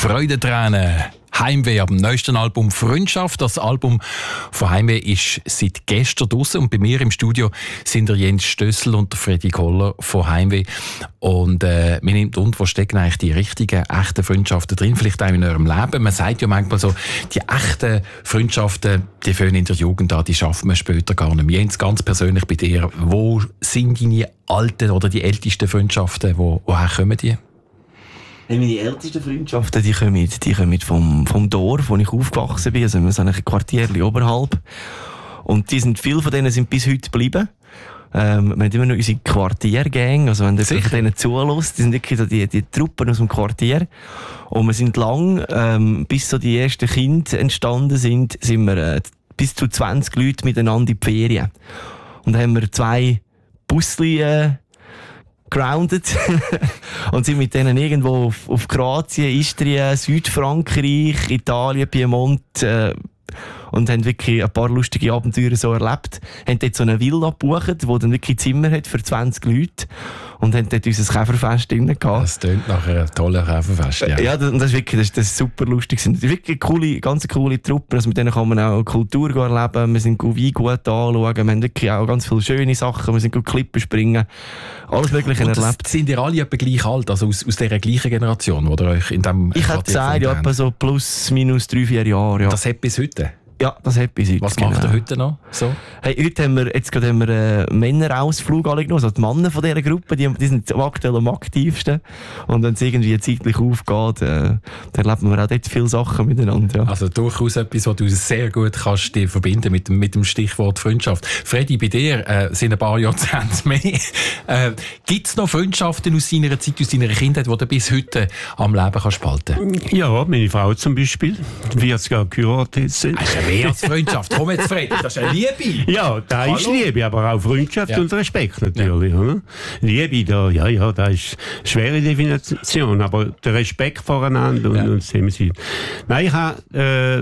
Freudentränen. Heimweh ab dem neuesten Album «Freundschaft». Das Album von Heimweh ist seit gestern draussen und bei mir im Studio sind der Jens Stössel und der Freddy Koller von Heimweh. Und mir nimmt wo stecken eigentlich die richtigen, echten Freundschaften drin, vielleicht auch in eurem Leben. Man sagt ja manchmal so, die echten Freundschaften, die fangen in der Jugend an, die schaffen wir später gar nicht mehr. Jens, ganz persönlich bei dir, wo sind deine alten oder die ältesten Freundschaften, woher kommen die? Meine ältesten Freundschaften, die kommen vom Dorf, wo ich aufgewachsen bin, also so ein Quartierchen oberhalb. Und viele von denen sind bis heute geblieben. Wir haben immer noch unsere Quartiergang, also wenn du denen zuhörst, die sind wirklich so die Truppen aus dem Quartier. Und wir sind lang, bis so die ersten Kinder entstanden sind wir bis zu 20 Leute miteinander in die Ferien. Und dann haben wir 2 Busli grounded und sind mit denen irgendwo auf Kroatien, Istrien, Südfrankreich, Italien, Piemont und haben wirklich ein paar lustige Abenteuer so erlebt. Haben dort so eine Villa gebucht, wo dann wirklich Zimmer hat für 20 Leute und haben dort unser Käferfest drin gehabt. Das klingt nach einem tollen Käferfest, ja. Ja, das ist wirklich, das ist super lustig. Das sind wirklich ganz coole Truppen, also mit denen kann man auch Kultur erleben, wir sind Wein gut anschauen, wir haben wirklich auch ganz viele schöne Sachen, wir sind gut Klippen springen, alles Mögliche erlebt. Sind ihr alle etwa gleich alt, also aus dieser gleichen Generation, oder euch in dem Ich hätte gesagt, ja, etwa so plus, minus 3-4 Jahre, ja. Das hat bis heute? Ja, das hat bis heute. Was macht ihr heute noch so? Hey, heute haben wir einen Männerausflug alle genommen. Also die Männer von dieser Gruppe, die sind aktuell am aktivsten. Und wenn es irgendwie zeitlich aufgeht, dann erleben wir auch dort viele Sachen miteinander. Ja. Also durchaus etwas, was du sehr gut kannst dich verbinden mit dem Stichwort Freundschaft. Freddy, bei dir sind ein paar Jahrzehnte mehr. Gibt es noch Freundschaften aus deiner Zeit, aus deiner Kindheit, die du bis heute am Leben kannst behalten? Ja, meine Frau zum Beispiel, 40 Jahre geheiratet sind. Mehr als Freundschaft. Komm jetzt, Freddy, das ist eine Liebe. Ja, da ist Liebe, aber auch Freundschaft und Respekt natürlich. Ja. Oder? Liebe, da ist eine schwere Definition, aber der Respekt voreinander und sehen wir. Nein, ich habe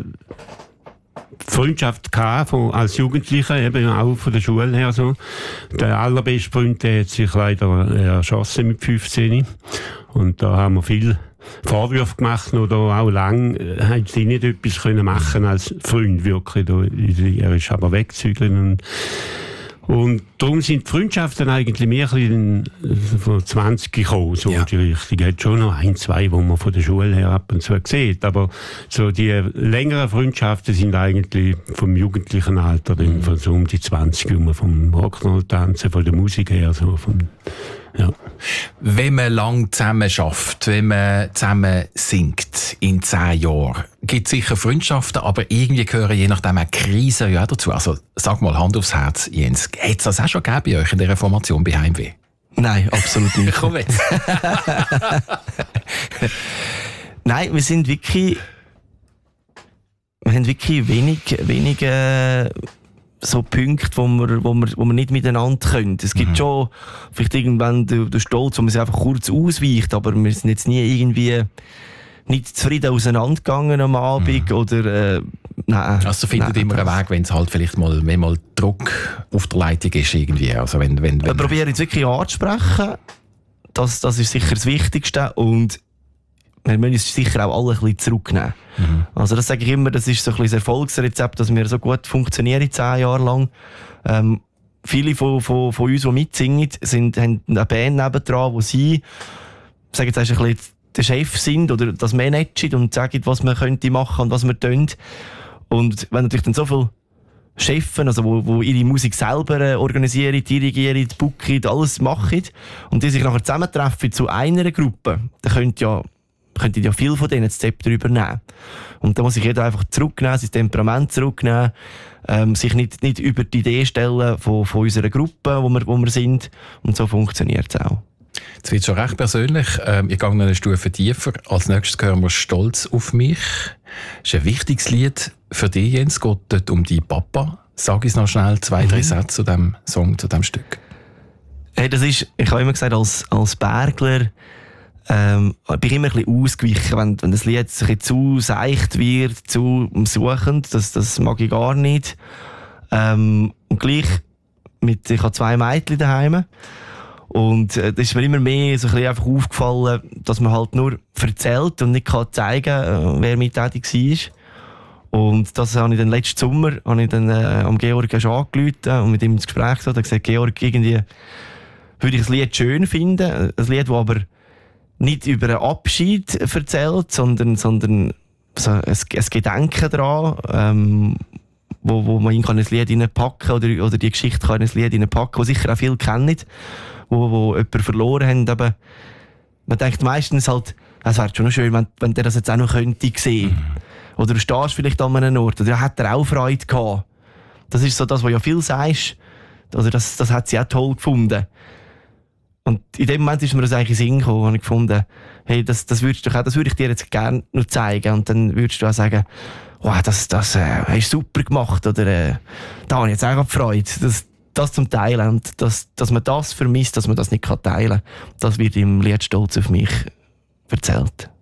Freundschaft als Jugendlicher, eben auch von der Schule her so. Der allerbeste Freund, der hat sich leider erschossen mit 15. Und da haben wir viel Vorwürfe gemacht oder auch lang haben sie nicht etwas können machen als Freund wirklich. Er ist aber weggezügelt und darum sind die Freundschaften eigentlich mehr ein bisschen von 20 gekommen, so die Richtung. Es hat schon noch 1, 2, wo man von der Schule her ab und zu sieht, aber so die längeren Freundschaften sind eigentlich vom jugendlichen Alter, dann von so um die 20, vom Rock'n'Roll-Tanzen, von der Musik her, so ja. Wenn man lang zusammen schafft, wenn man zusammen singt in 10 Jahren, gibt es sicher Freundschaften, aber irgendwie gehören je nachdem auch Krisen ja dazu. Also sag mal, Hand aufs Herz, Jens, hat es das auch schon gegeben bei euch in dieser Formation bei Heimweh? Nein, absolut nicht. Komm jetzt. Nein, wir haben wirklich wenig so Punkte, wo wir nicht miteinander können. Es gibt schon vielleicht irgendwann den Stolz, wo man sich einfach kurz ausweicht, aber wir sind jetzt nie irgendwie nicht zufrieden auseinandergegangen am Abend oder nein. Also findet immer einen Weg, wenn es halt vielleicht mal Druck auf der Leitung ist irgendwie. Also wenn wir probieren jetzt wirklich anzusprechen. Das ist sicher das Wichtigste und wir müssen uns sicher auch alle ein bisschen zurücknehmen. Also das sage ich immer, das ist so ein bisschen das Erfolgsrezept, dass wir so gut funktionieren 10 Jahre lang. Viele von uns, die mitsingen, haben eine Band nebendran, wo sie, sagen jetzt ein bisschen der Chef sind oder das managen und sagen, was man könnte machen und was wir tun. Und wenn natürlich dann so viele Chefs, also wo ihre Musik selber organisieren, dirigieren, booken, alles machen und die sich nachher zusammentreffen zu einer Gruppe, dann könnte ja viel von denen das Zepter übernehmen. Und da muss sich jeder einfach zurücknehmen, sein Temperament zurücknehmen, sich nicht über die Idee stellen von unserer Gruppe, wo wir sind. Und so funktioniert es auch. Jetzt wird es schon recht persönlich. Ich gehe noch eine Stufe tiefer. Als nächstes hören wir «Stolz auf mich». Das ist ein wichtiges Lied für dich, Jens. Geht dort um die Papa. Sag uns noch schnell 2, 3 Sätze zu diesem Song, zu diesem Stück. Hey, ich habe immer gesagt, als Bergler bin ich immer ein bisschen ausgewichen, wenn das Lied ein bisschen zu seicht wird, zu suchend. Das mag ich gar nicht. Und gleich ich habe 2 Mädchen daheim. Und das ist mir immer mehr so ein bisschen einfach aufgefallen, dass man halt nur erzählt und nicht kann zeigen, wer mittätig war. Und das habe ich dann letzten Sommer am Georg schon angerufen und mit ihm ins Gespräch gesagt. Er hat gesagt, Georg, irgendwie würde ich das Lied schön finden. Ein Lied, das aber nicht über einen Abschied erzählt, sondern so ein Gedenken daran, wo man ihn in ein Lied reinpacken kann oder die Geschichte kann in ein Lied reinpacken, die sicher auch viele kennen, wo jemanden verloren haben. Aber man denkt meistens halt, es wäre schon schön, wenn der das jetzt auch noch könnte sehen. Oder du stehst vielleicht an einem Ort, oder hat er auch Freude gehabt. Das ist so das, was ja viel sagst. Also das hat sie auch toll gefunden. Und in dem Moment ist mir das eigentlich in den Sinn gekommen, und ich gefunden, hey, das würde ich dir jetzt gerne noch zeigen. Und dann würdest du auch sagen, wow, das hast du super gemacht, oder da habe ich jetzt auch Freude. Das zum Teilen, und dass man das vermisst, dass man das nicht teilen kann, das wird im Lied «Stolz auf mich» erzählt.